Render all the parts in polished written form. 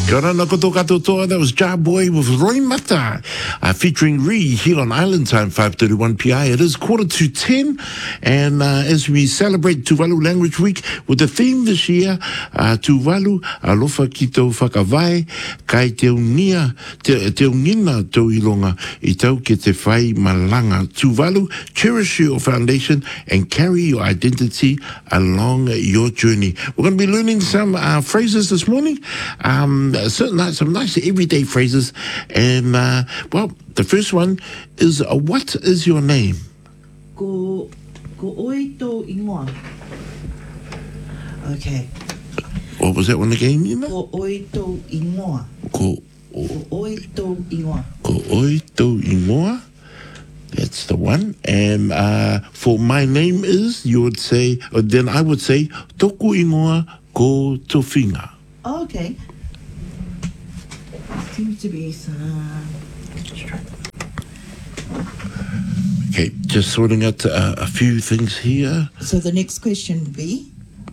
Kia ora na koto katoa. That was Jar Boy with Roy Mata, featuring Ree here on Island Time, 5:31 PI. It is 9:45, and as we celebrate Tuvalu Language Week with the theme this year, Tuvalu alofa ki tau whakawai, kai te unina tau ilonga, I tau ke te whai malanga. Tuvalu, cherish your foundation and carry your identity along your journey. We're going to be learning some phrases this morning. Some nice everyday phrases, and well, the first one is what is your name? Ko oito ingoa. Okay. What was that one again? You know? Ko oito ingoa. Ko oito ingoa. Ko oito ingoa. That's the one. And for my name is, you would say, or then I would say, toku ingoa ko tofinga. Oh, okay. Seems to be some. Okay, just sorting out a few things here. So the next question would be?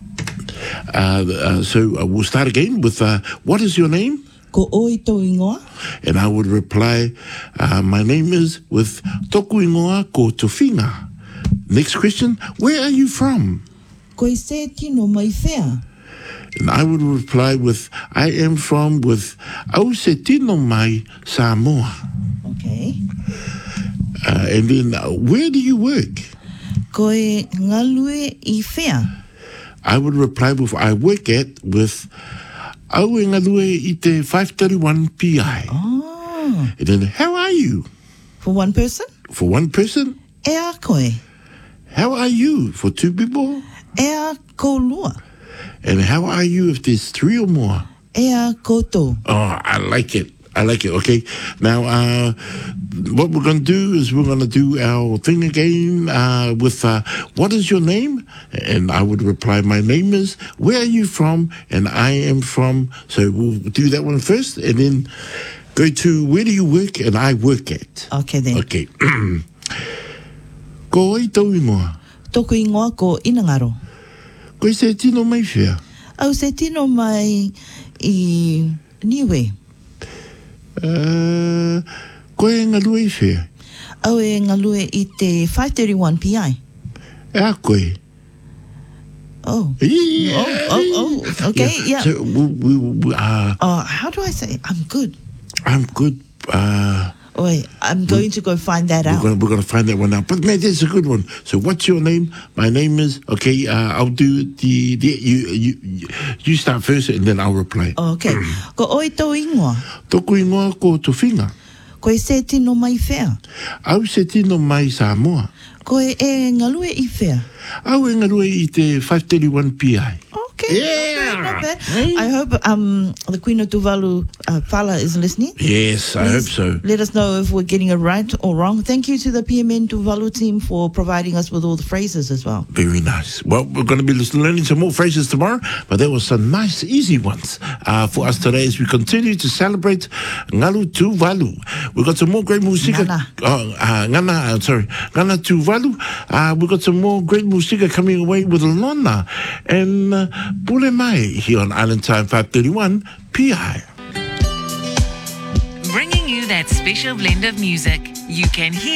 So we'll start again with, what is your name? Ko oito ingoa. And I would reply, my name is with toku ingoa ko tofinga. Next question, where are you from? Koe se tino mai whea. And I would reply with, I am from with au se tino mai Samoa. Okay. And then, where do you work? Koe ngalue I whea. I would reply with, I work at with au e ngalue I te 531 PI. Oh. And then, how are you? For one person? For one person. Ea koe. How are you? For two people. Ea ko lua. And how are you if there's three or more? Ea koto. Oh, I like it. Okay. Now, what we're going to do is we're going to do our thing again with what is your name? And I would reply, my name is, where are you from? And I am from. So we'll do that one first and then go to where do you work? And I work at. Okay, then. Okay. Ko oi tau ingoa. Toko ingoa ko Inangaro. Koe se tino mai whea. Au se tino mai I Niue. Koe e ngalue I whea. Au e ngalue I te 531 PI. A koe. Oh. Yeah. Oh. Okay, yeah. So How do I say? I'm good. I'm good. Wait, I'm going to go find that out. We're going to find that one out. But man, that's a good one. So what's your name? My name is, okay, I'll do you start first and then I'll reply. Okay. Ko oito ingoa. Toku ingoa ko tofinga. Koe se tino mai whea. Au se tino mai Samoa. Koe e ngalue I whea. Au e ngalue I te 531 PI. Okay. Yeah. Not bad. I hope the Queen of Tuvalu, Fala, is listening. Yes, I hope so. Let us know if we're getting it right or wrong. Thank you to the PMN Tuvalu team for providing us with all the phrases as well. Very nice. Well, we're going to be learning some more phrases tomorrow, but there were some nice, easy ones for us today as we continue to celebrate Ngalu Tuvalu. We've got some more great musika. Ngana Tuvalu. We've got some more great musika coming away with Lona and Pule Mai here on Island Time 531 PI. Bringing you that special blend of music you can hear